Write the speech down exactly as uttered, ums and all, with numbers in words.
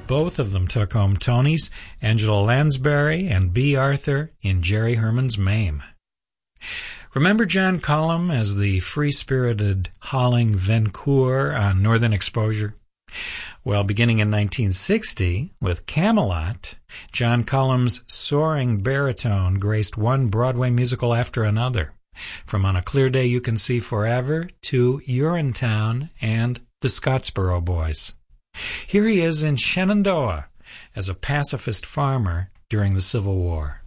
Both of them took home Tonys, Angela Lansbury and B. Arthur in Jerry Herman's Mame. Remember John Cullum as the free-spirited Holling Vencour on Northern Exposure? Well, beginning in nineteen sixty, with Camelot, John Cullum's soaring baritone graced one Broadway musical after another, from On a Clear Day You Can See Forever to Urinetown and The Scottsboro Boys. Here he is in Shenandoah as a pacifist farmer during the Civil War.